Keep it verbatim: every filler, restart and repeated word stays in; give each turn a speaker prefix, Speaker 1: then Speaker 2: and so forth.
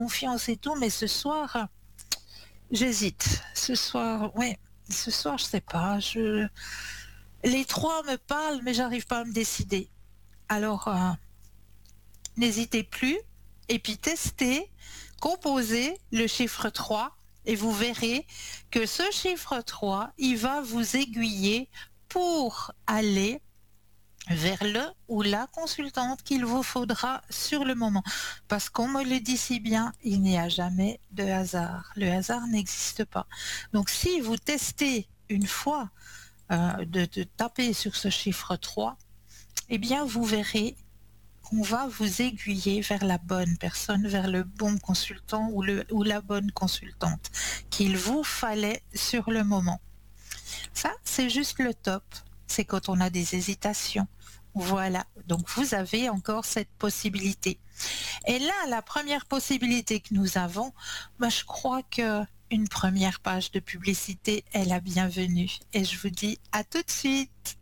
Speaker 1: confiance et tout, mais ce soir, j'hésite. Ce soir, ouais, ce soir, je sais pas, je les trois me parlent, mais j'arrive pas à me décider. Alors, heu, n'hésitez plus et puis testez, composez le chiffre trois et vous verrez que ce chiffre trois, il va vous aiguiller pour aller vers le ou la consultante qu'il vous faudra sur le moment. Parce qu'on me le dit si bien, il n'y a jamais de hasard. Le hasard n'existe pas. Donc si vous testez une fois, heu, de de taper sur ce chiffre trois, eh bien vous verrez qu'on va vous aiguiller vers la bonne personne, vers le bon consultant ou le ou la bonne consultante qu'il vous fallait sur le moment. Ça, c'est juste le top. C'est quand on a des hésitations. Voilà, donc vous avez encore cette possibilité. Et là, la première possibilité que nous avons, bah, je crois qu'une première page de publicité est la bienvenue et je vous dis à tout de suite.